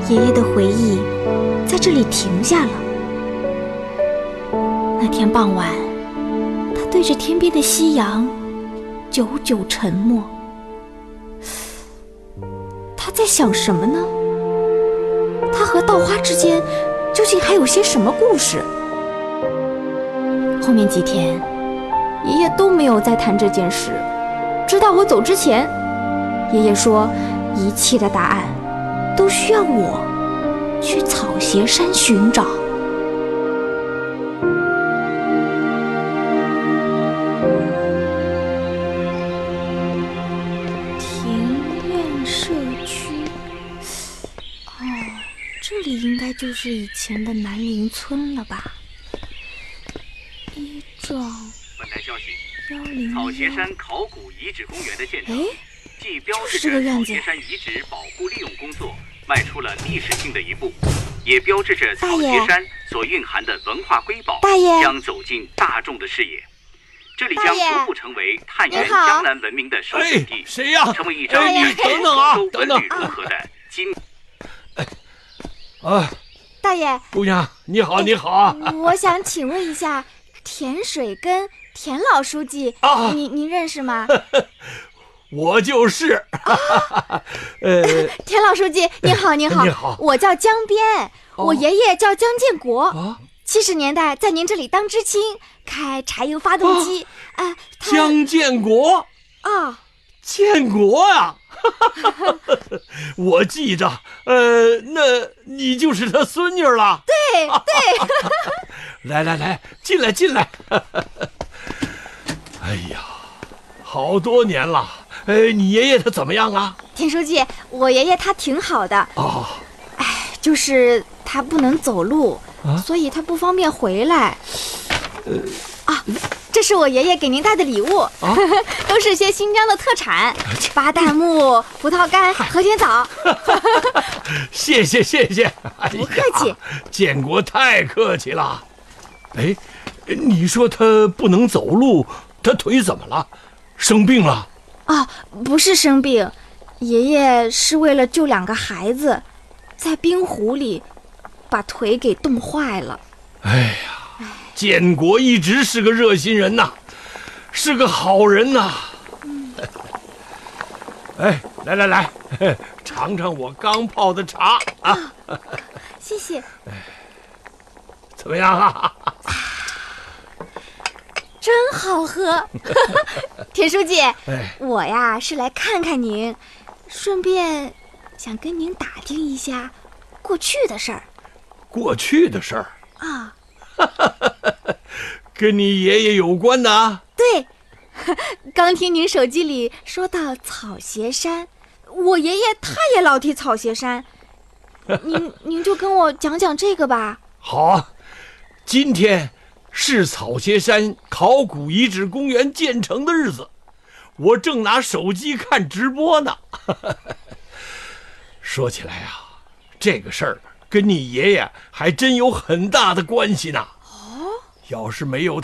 爷爷的回忆在这里停下了。那天傍晚，他对着天边的夕阳久久沉默。他在想什么呢？他和稻花之间究竟还有些什么故事？后面几天，爷爷都没有再谈这件事，直到我走之前，爷爷说一切的答案都需要我去草鞋山寻找。庭院社区，这里应该就是以前的南陵村了吧？一幢本台消息 101， 草鞋山考古遗址公园的建成，既标志就是这个着院子草鞋山遗址保护利用工作迈出了历史性的一步，也标志着草鞋山所蕴含的文化瑰宝将走进大众的视野。这里将逐步成为探源江南文明的首选地， 谁呀？ 成为一张你等等啊，等等， 融合的今。 大爷， 姑娘你好，你好啊！ 我想请问一下，田水跟田老书记，您认识吗？ 我就是。 田老书记，你好，你好， 你好， 我叫江边，我爷爷叫江建国，70年代在您这里当知青，开柴油发动机。 江建国建国啊！我记着，那你就是他孙女了。 对。 来，进来。哎呀，好多年了。你爷爷他怎么样啊？ 田书记，我爷爷他挺好的。就是他不能走路，所以他不方便回来。这是我爷爷给您带的礼物，都是些新疆的特产，巴旦木、葡萄干、和田枣。 谢谢。 不客气。 建国太客气了。你说他不能走路，他腿怎么了？生病了？ 不是生病，爷爷是为了救2个孩子，在冰湖里把腿给冻坏了。 建国一直是个热心人呐，是个好人呐。来，尝尝我刚泡的茶啊！ 谢谢。 怎么样啊？ 真好喝。田书记，我呀是来看看您，顺便想跟您打听一下过去的事儿。 过去的事儿跟你爷爷有关的啊？ 对，刚听您手机里说到草鞋山，我爷爷他也老提草鞋山，您就跟我讲讲这个吧。 好，今天是草鞋山考古遗址公园建成的日子，我正拿手机看直播呢。说起来啊，这个事儿跟你爷爷还真有很大的关系呢。要是没有